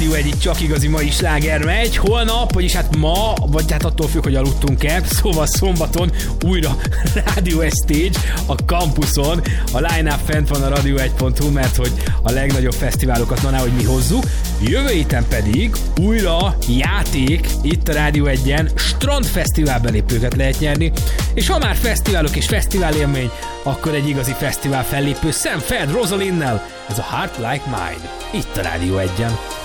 Rádió 1, itt csak igazi mai sláger megy. Holnap, vagyis hát ma, vagy hát attól függ, hogy aludtunk-e, szóval szombaton újra Rádió 1 Stage a campuson. A line-up fent van a radio1.hu, mert hogy a legnagyobb fesztiválokat hogy mi hozzuk. Jövő héten pedig újra játék itt a Rádió 1-en, strandfesztivál belépőket lehet nyerni, és ha már fesztiválok és fesztivál élmény, akkor egy igazi fesztivál fellépő Sam Feld Rosalinnel. Ez a Heart Like Mine, itt a Rádió 1-en.